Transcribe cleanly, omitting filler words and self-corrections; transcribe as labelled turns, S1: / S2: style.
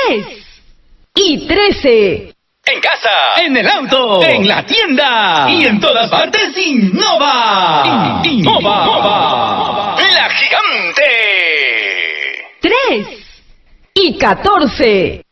S1: y 13.
S2: En casa, en el auto, en la tienda y en todas partes Innova. Innova. La gigante.
S1: 3 y 14.